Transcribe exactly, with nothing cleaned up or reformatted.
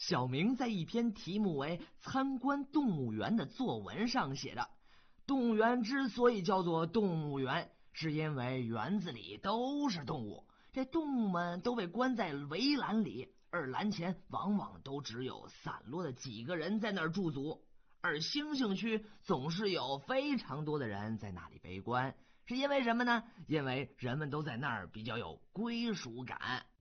小明在一篇题目为《参观动物园》的作文上写着，动物园之所以叫做动物园，是因为园子里都是动物，这动物们都被关在围栏里，而栏前往往都只有散落的几个人在那儿驻足，而猩猩区总是有非常多的人在那里围观，是因为什么呢？因为人们都在那儿比较有归属感。